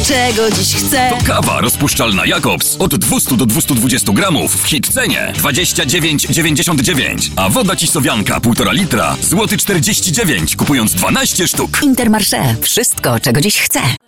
czego dziś chcę. To kawa rozpuszczalna Jacobs od 200 do 220 gramów w hit cenie 29,99. A woda Cisowianka 1,5 litra złoty 49, kupując 12 sztuk. Intermarché. Wszystko, czego dziś chcę.